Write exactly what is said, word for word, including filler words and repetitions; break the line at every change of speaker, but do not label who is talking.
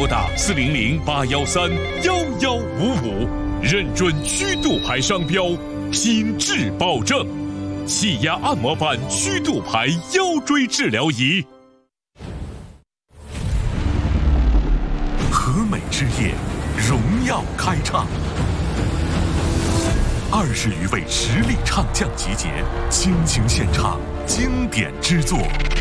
拨打四零零八幺三幺幺五五，认准虚度牌商标，品质保证。气压按摩板虚度牌腰椎治疗仪。和美之夜，荣耀开唱。二十余位实力唱将集结，倾情献唱经典之作。